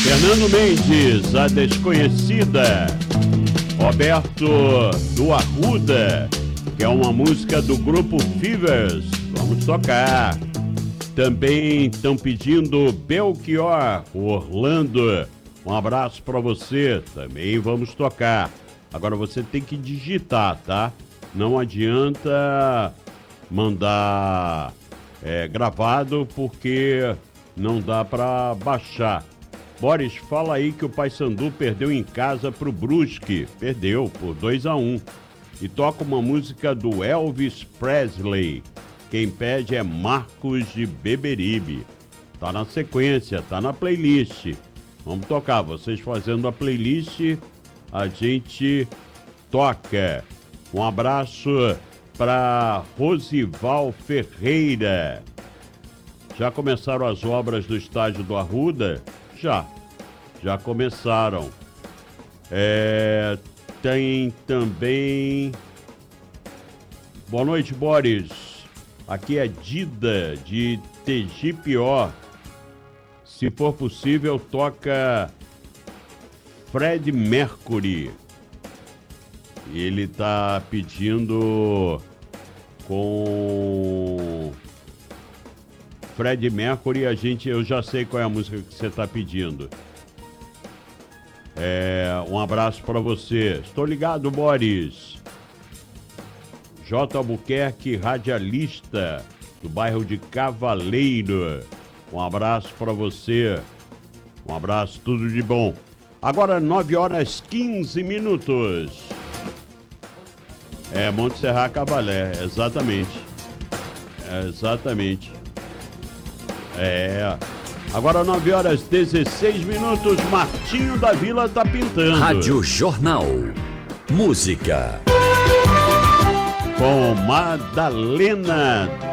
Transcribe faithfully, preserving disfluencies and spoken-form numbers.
Fernando Mendes, A Desconhecida. Roberto do Arruda, que é uma música do grupo Fevers. Vamos tocar. Também estão pedindo Belchior, Orlando. Um abraço para você. Também vamos tocar. Agora você tem que digitar, tá? Não adianta mandar é, gravado, porque não dá para baixar. Boris, fala aí que o Paysandu perdeu em casa pro Brusque. Perdeu por dois a um. E toca uma música do Elvis Presley. Quem pede é Marcos de Beberibe. Tá na sequência, tá na playlist. Vamos tocar. Vocês fazendo a playlist, a gente toca. Um abraço para Rosival Ferreira. Já começaram as obras do estádio do Arruda? Já, já começaram. É, tem também... Boa noite, Boris. Aqui é Dida, de Tegipió. Se for possível, toca Fred Mercury. Ele tá pedindo com... Fred Mercury, a gente, eu já sei qual é a música que você está pedindo. É, um abraço para você. Estou ligado, Boris. J. Albuquerque, radialista do bairro de Cavaleiro. Um abraço para você. Um abraço, tudo de bom. Agora nove horas quinze minutos. É, Monte Serra Cavalé, exatamente. É, exatamente. É. Agora nove horas dezesseis minutos, Martinho da Vila tá pintando. Rádio Jornal. Música. Com Madalena